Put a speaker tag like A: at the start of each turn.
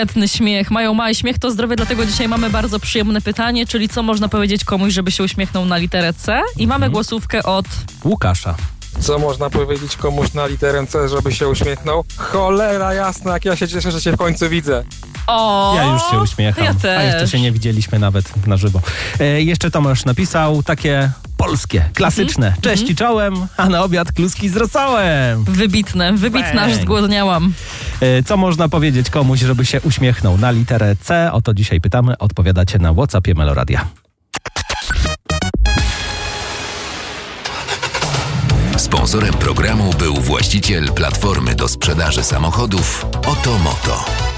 A: Etny śmiech, mają mały śmiech, to zdrowie, dlatego dzisiaj mamy bardzo przyjemne pytanie, czyli co można powiedzieć komuś, żeby się uśmiechnął na literę C? I mamy głosówkę od
B: Łukasza.
C: Co można powiedzieć komuś na literę C, żeby się uśmiechnął? Cholera jasna, jak ja się cieszę, że cię w końcu widzę.
A: O!
B: Ja już się uśmiecham.
A: Ja też.
B: A jeszcze się nie widzieliśmy nawet na żywo. Jeszcze Tomasz napisał takie polskie, klasyczne. Cześć i czołem, a na obiad kluski z rosołem.
A: Wybitne, aż zgłodniałam.
B: Co można powiedzieć komuś, żeby się uśmiechnął na literę C? O to dzisiaj pytamy. Odpowiadacie na WhatsAppie Meloradia.
D: Sponsorem programu był właściciel platformy do sprzedaży samochodów Otomoto.